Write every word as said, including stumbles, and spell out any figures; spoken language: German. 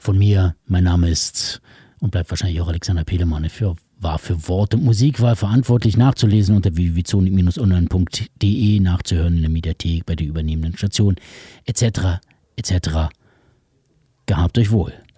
von mir. Mein Name ist und bleibt wahrscheinlich auch Alexander Pelemann. Für, war für Wort- und Musikwahl verantwortlich, nachzulesen unter w w w punkt sony online punkt d e, nachzuhören in der Mediathek, bei der übernehmenden Station, et cetera et cetera. Gehabt euch wohl.